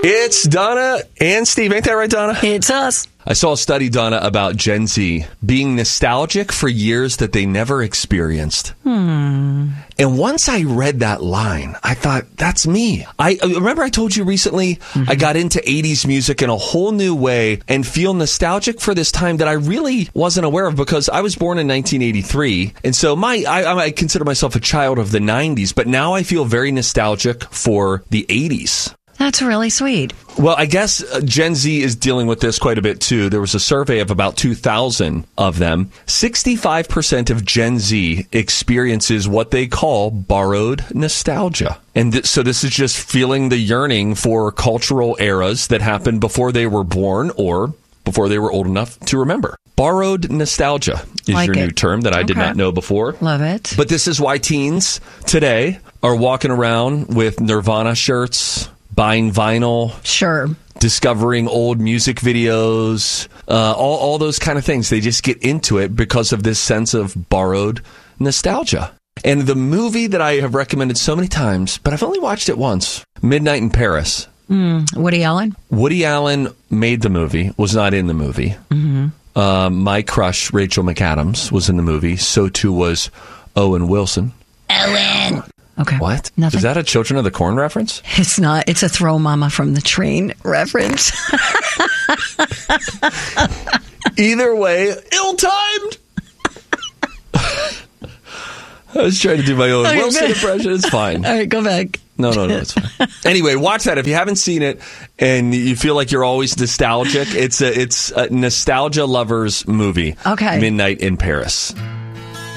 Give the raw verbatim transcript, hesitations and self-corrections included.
It's Donna and Steve. Ain't that right, Donna? It's us. I saw a study, Donna, about Gen Z being nostalgic for years that they never experienced. Hmm. And once I read that line, I thought, that's me. I remember I told you recently, mm-hmm. I got into eighties music in a whole new way and feel nostalgic for this time that I really wasn't aware of because I was born in nineteen eighty-three. And so my I, I consider myself a child of the nineties, but now I feel very nostalgic for the eighties. That's really sweet. Well, I guess Gen Z is dealing with this quite a bit, too. There was a survey of about two thousand of them. sixty-five percent of Gen Z experiences what they call borrowed nostalgia. And th- so this is just feeling the yearning for cultural eras that happened before they were born or before they were old enough to remember. Borrowed nostalgia is like your it. new term that I okay. did not know before. Love it. But this is why teens today are walking around with Nirvana shirts, buying vinyl, sure, discovering old music videos, uh, all, all those kind of things. They just get into it because of this sense of borrowed nostalgia. And the movie that I have recommended so many times, but I've only watched it once, Midnight in Paris. Mm, Woody Allen? Woody Allen made the movie, was not in the movie. Mm-hmm. Uh, my crush, Rachel McAdams, was in the movie. So too was Owen Wilson. Owen! Okay. What? Nothing. Is that a Children of the Corn reference? It's not. It's a Throw Mama from the Train reference. Either way, ill-timed. I was trying to do my own okay, Wilson impression. It's fine. All right, go back. No, no, no, it's fine. Anyway, watch that. If you haven't seen it and you feel like you're always nostalgic, it's a, it's a nostalgia lovers movie. Okay. Midnight in Paris.